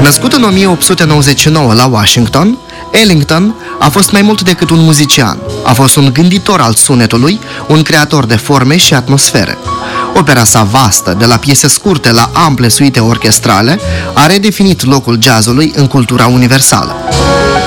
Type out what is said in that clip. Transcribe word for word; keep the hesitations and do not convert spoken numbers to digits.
Născut în o mie opt sute nouăzeci și nouă la Washington, Ellington a fost mai mult decât un muzician. A fost un gânditor al sunetului, un creator de forme și atmosfere. Opera sa vastă, de la piese scurte la ample suite orchestrale, a redefinit locul jazzului în cultura universală.